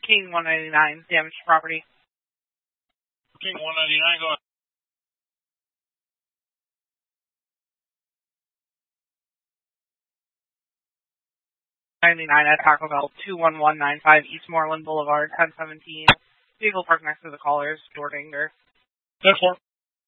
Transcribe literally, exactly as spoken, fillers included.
King one ninety-nine, damaged property. King one ninety-nine, go ahead. ninety-nine at Taco Bell, two one one nine five East Moreland Boulevard, ten seventeen. Vehicle parked next to the callers, door danger. ten four.